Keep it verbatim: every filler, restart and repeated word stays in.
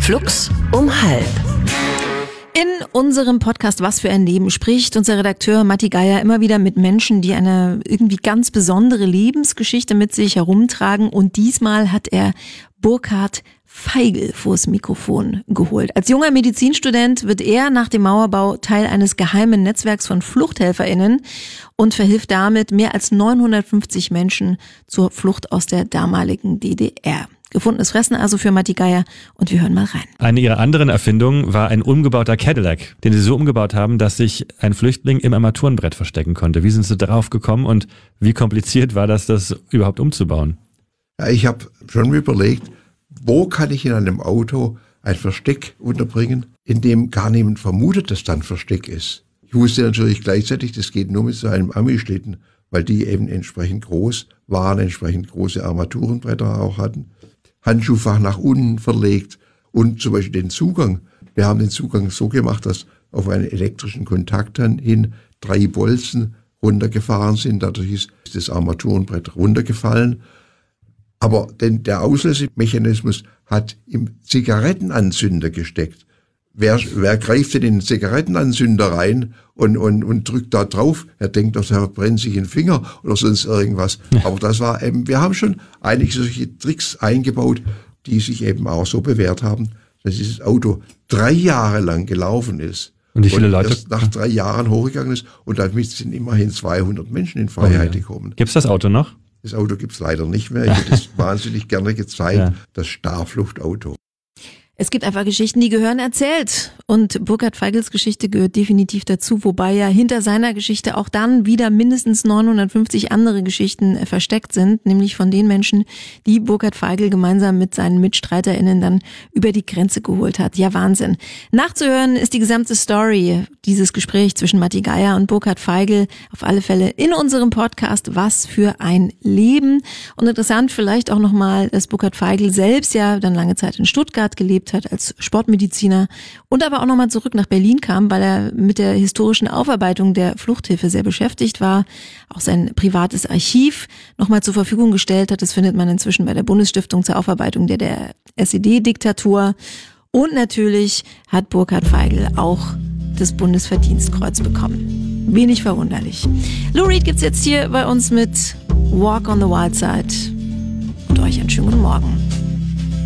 Flux um halb. In unserem Podcast Was für ein Leben spricht unser Redakteur Matti Geier immer wieder mit Menschen, die eine irgendwie ganz besondere Lebensgeschichte mit sich herumtragen. Und diesmal hat er Burkhard Feigl vors Mikrofon geholt. Als junger Medizinstudent wird er nach dem Mauerbau Teil eines geheimen Netzwerks von FluchthelferInnen und verhilft damit mehr als neunhundertfünfzig Menschen zur Flucht aus der damaligen D D R. Gefundenes Fressen also für Matti Geier und wir hören mal rein. Eine ihrer anderen Erfindungen war ein umgebauter Cadillac, den sie so umgebaut haben, dass sich ein Flüchtling im Armaturenbrett verstecken konnte. Wie sind sie darauf gekommen und wie kompliziert war das, das überhaupt umzubauen? Ja, ich habe schon überlegt, wo kann ich in einem Auto ein Versteck unterbringen, in dem gar niemand vermutet, dass da ein Versteck ist. Ich wusste natürlich gleichzeitig, das geht nur mit so einem Ami-Schlitten, weil die eben entsprechend groß waren, entsprechend große Armaturenbretter auch hatten. Handschuhfach nach unten verlegt und zum Beispiel den Zugang. Wir haben den Zugang so gemacht, dass auf einen elektrischen Kontakt hin drei Bolzen runtergefahren sind. Dadurch ist das Armaturenbrett runtergefallen. Aber denn der Auslösemechanismus hat im Zigarettenanzünder gesteckt. Wer, wer greift denn in den Zigarettenanzünder rein und, und, und drückt da drauf? Er denkt, er verbrennt sich den Finger oder sonst irgendwas. Ja. Aber das war eben, wir haben schon einige solche Tricks eingebaut, die sich eben auch so bewährt haben, dass dieses Auto drei Jahre lang gelaufen ist. Und wie viele und Leute? Erst nach drei Jahren hochgegangen ist und damit sind immerhin zweihundert Menschen in Freiheit oh ja. gekommen. Gibt's das Auto noch? Das Auto gibt's leider nicht mehr. Ich hätte es wahnsinnig gerne gezeigt, ja. Das Starfluchtauto. Es gibt einfach Geschichten, die gehören erzählt. Und Burkhard Feigls Geschichte gehört definitiv dazu, wobei ja hinter seiner Geschichte auch dann wieder mindestens neunhundertfünfzig andere Geschichten versteckt sind, nämlich von den Menschen, die Burkhard Feigl gemeinsam mit seinen MitstreiterInnen dann über die Grenze geholt hat. Ja, Wahnsinn. Nachzuhören ist die gesamte Story, dieses Gespräch zwischen Matti Geier und Burkhard Feigl auf alle Fälle in unserem Podcast Was für ein Leben. Und interessant vielleicht auch nochmal, dass Burkhard Feigl selbst ja dann lange Zeit in Stuttgart gelebt hat als Sportmediziner und aber auch nochmal zurück nach Berlin kam, weil er mit der historischen Aufarbeitung der Fluchthilfe sehr beschäftigt war, auch sein privates Archiv nochmal zur Verfügung gestellt hat. Das findet man inzwischen bei der Bundesstiftung zur Aufarbeitung der, der S E D-Diktatur. Und natürlich hat Burkhard Feigl auch das Bundesverdienstkreuz bekommen. Wenig verwunderlich. Lou Reed gibt's jetzt hier bei uns mit Walk on the Wild Side und euch einen schönen guten Morgen.